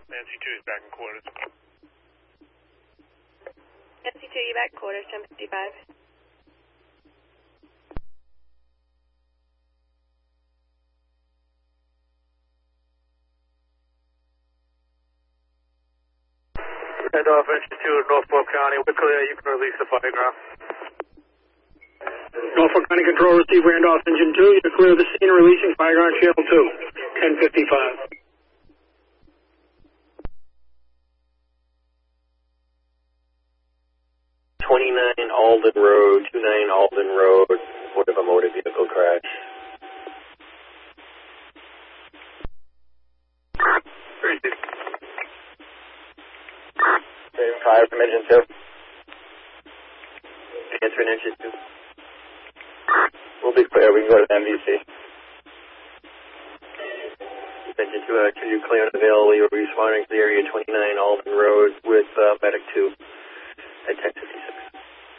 Nancy 2 is back in quarters. Nancy 2, you back quarters, 10:55. Handoff engine 2 at Norfolk County. We're clear. You can release the fire ground. Norfolk County Control, receive Randolph Engine 2. You're clear of the scene, releasing fire ground channel 2. 10:55. Alden Road, 29 Alden Road, report of a motor vehicle crash. 5 from engine 2. Answering engine 2. We'll be clear, we can go to the MVC. Engine 2, actually, you clear and available. You're responding to the area 29 Alden Road with Medic 2 at Texas